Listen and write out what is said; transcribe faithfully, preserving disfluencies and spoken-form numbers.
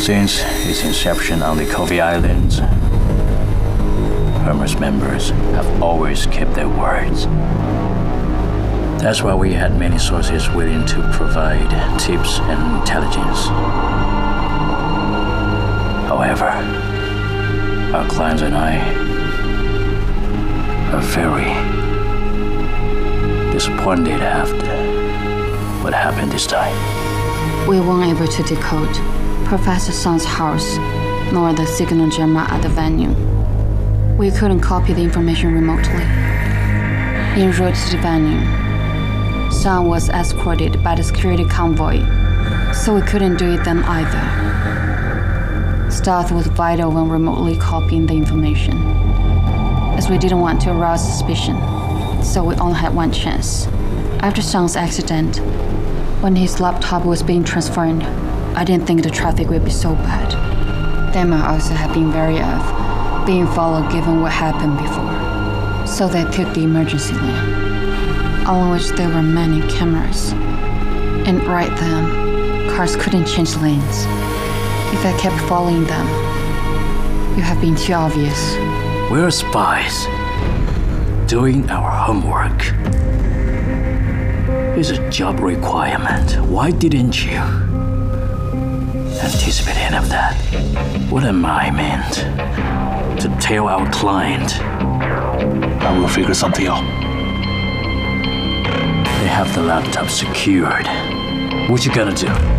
Since its inception on the Covey Islands, Hermes members have always kept their words. That's why we had many sources willing to provide tips and intelligence. However, our clients and I are very disappointed after what happened this time. We weren't able to decode Professor Song's house nor the signal jammer at the venue. We couldn't copy the information remotely. En route to the venue, Song was escorted by the security convoy, so we couldn't do it then either. Stealth was vital when remotely copying the information, as we didn't want to arouse suspicion, so we only had one chance. After Song's accident, when his laptop was being transferred, I didn't think the traffic would be so bad. They might also have been wary of being followed given what happened before, so they took the emergency lane, on which there were many cameras. And right then, cars couldn't change lanes. If I kept following them, you have been too obvious. We're spies, doing our homework. It's a job requirement. Why didn't you anticipate any of that? What am I meant to tell our client? I will figure something out. They have the laptop secured. What you gonna do?